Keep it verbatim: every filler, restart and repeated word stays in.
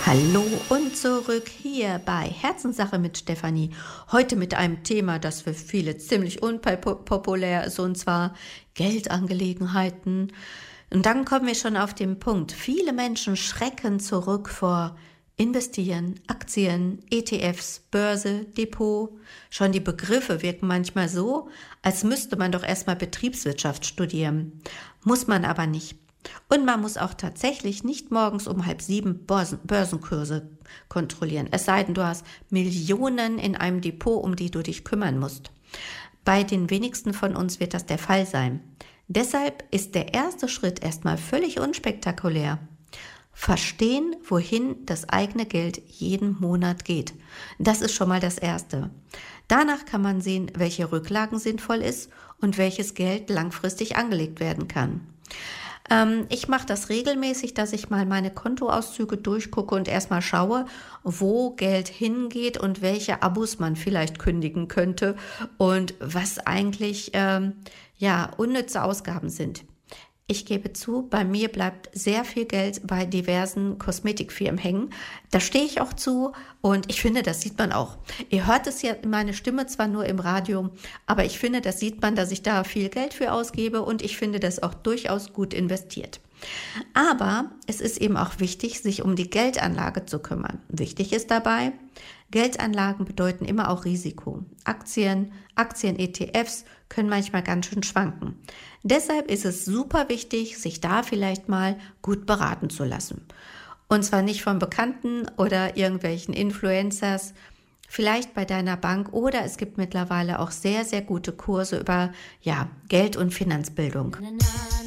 Hallo und zurück hier bei Herzenssache mit Stefanie. Heute mit einem Thema, das für viele ziemlich unpopulär ist, und zwar Geldangelegenheiten. Und dann kommen wir schon auf den Punkt. Viele Menschen schrecken zurück vor Investieren, Aktien, E T Fs, Börse, Depot. Schon die Begriffe wirken manchmal so, als müsste man doch erstmal Betriebswirtschaft studieren. Muss man aber nicht. Und man muss auch tatsächlich nicht morgens um halb sieben Börsen, Börsenkurse kontrollieren. Es sei denn, du hast Millionen in einem Depot, um die du dich kümmern musst. Bei den wenigsten von uns wird das der Fall sein. Deshalb ist der erste Schritt erstmal völlig unspektakulär. Verstehen, wohin das eigene Geld jeden Monat geht. Das ist schon mal das Erste. Danach kann man sehen, welche Rücklagen sinnvoll ist und welches Geld langfristig angelegt werden kann. Ähm, ich mache das regelmäßig, dass ich mal meine Kontoauszüge durchgucke und erstmal schaue, wo Geld hingeht und welche Abos man vielleicht kündigen könnte und was eigentlich ähm, ja unnütze Ausgaben sind. Ich gebe zu, bei mir bleibt sehr viel Geld bei diversen Kosmetikfirmen hängen. Da stehe ich auch zu und ich finde, das sieht man auch. Ihr hört es ja, meine Stimme zwar nur im Radio, aber ich finde, das sieht man, dass ich da viel Geld für ausgebe und ich finde das auch durchaus gut investiert. Aber es ist eben auch wichtig, sich um die Geldanlage zu kümmern. Wichtig ist dabei, Geldanlagen bedeuten immer auch Risiko. Aktien, Aktien-E T Fs können manchmal ganz schön schwanken. Deshalb ist es super wichtig, sich da vielleicht mal gut beraten zu lassen. Und zwar nicht von Bekannten oder irgendwelchen Influencers, vielleicht bei deiner Bank, oder es gibt mittlerweile auch sehr, sehr gute Kurse über ja, Geld- und Finanzbildung. Na, na.